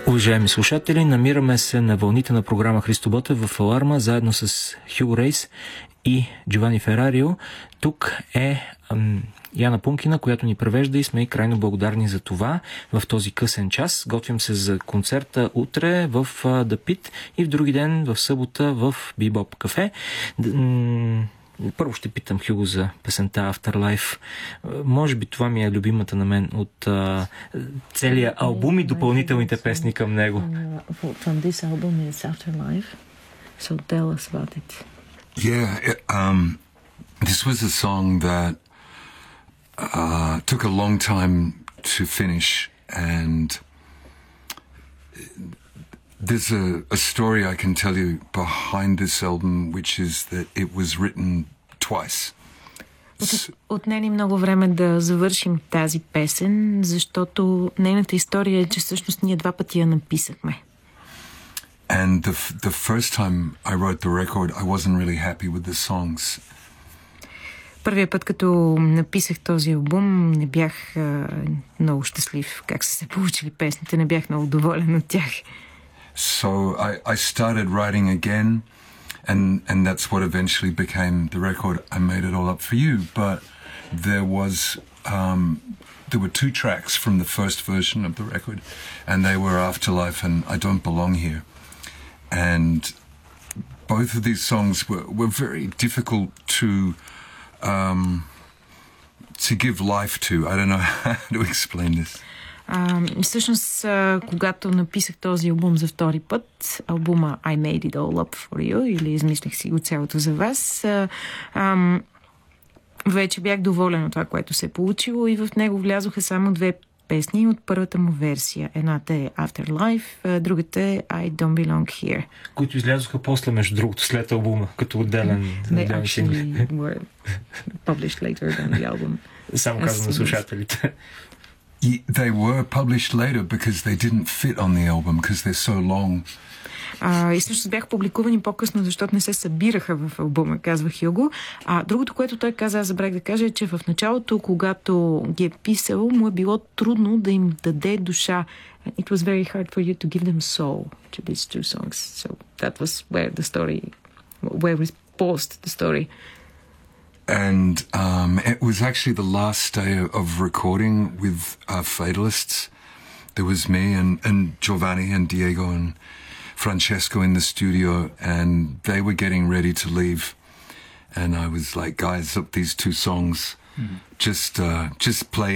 Уважаеми слушатели, намираме се на вълните на програма Христо Ботев в Аларма, заедно с Хюго Рейс и Джовани Ферарио. Тук е Яна Пункина, която ни превежда и сме и крайно благодарни за това в този късен час. Готвим се за концерта утре в The Pit и в други ден, в събота, в Bebop Cafe. Първо ще питам Хюго за песента Afterlife. Може би това ми е любимата на мен от целия албум и допълнителните песни към него. From this album is Afterlife. So tell us about it. Yeah, this was a song that took a long time to finish, and there's a story I can tell you behind this album, which is that it was written twice. Отне ни много време да завършим тази песен, защото нейната история е, че всъщност ние два пъти я написахме. And the first time I wrote the record, I wasn't really happy with the songs. Първия път, като написах този албум, не бях много щастлив как са се получили песните, не бях много доволен от тях. So I started writing again, and that's what eventually became the record I Made It All Up For You. But there were two tracks from the first version of the record, and they were Afterlife and I Don't Belong Here. And both of these songs were very difficult to give life to. I don't know how to explain this. Всъщност, когато написах този албум за втори път, албума I Made It All Up For You, или измислих си го цялото за вас, вече бях доволен от това, което се е получило, и в него влязоха само две песни от първата му версия. Едната е Afterlife, другата е I Don't Belong Here. Които излязоха после, между другото, след албума, като отделен. They actually were published later than the album. Само казвам на слушателите. They were published later because they didn't fit on the album because they're so long. И всъщност бяха публикувани по-късно, защото не се събираха в албума, казва Хюго. Другото, което той каза, аз забрах да кажа, е, че в началото, когато ги е писал, му е било трудно да им даде душа. It was very hard for you to give them soul to these two songs. So that was where we paused the story. And it was actually the last day of recording with Fatalists. There was me and Giovanni and Diego and Francesco in the studio, and they were getting ready to leave. And I was like, guys, look, these two songs, just play